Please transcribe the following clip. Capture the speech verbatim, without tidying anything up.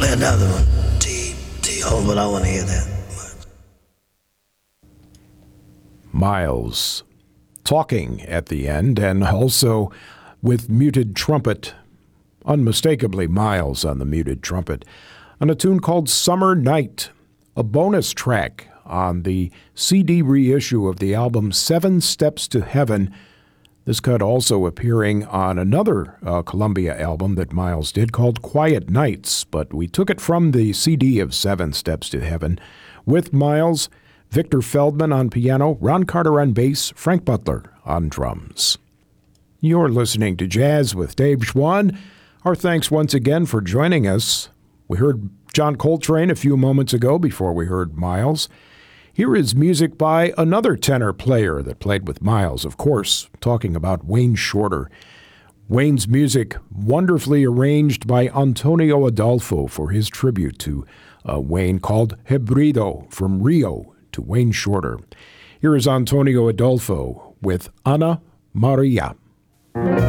play another one. T, T-O, but I want to hear that much. Miles talking at the end, and also with muted trumpet, unmistakably Miles on the muted trumpet, on a tune called Summer Night, a bonus track on the C D reissue of the album Seven Steps to Heaven. This cut also appearing on another uh, Columbia album that Miles did called Quiet Nights, but we took it from the C D of Seven Steps to Heaven with Miles, Victor Feldman on piano, Ron Carter on bass, Frank Butler on drums. You're listening to Jazz with Dave Schwann. Our thanks once again for joining us. We heard John Coltrane a few moments ago before we heard Miles. Here is music by another tenor player that played with Miles, of course, talking about Wayne Shorter. Wayne's music wonderfully arranged by Antonio Adolfo for his tribute to uh, Wayne called Hebrido, from Rio to Wayne Shorter. Here is Antonio Adolfo with Ana Maria.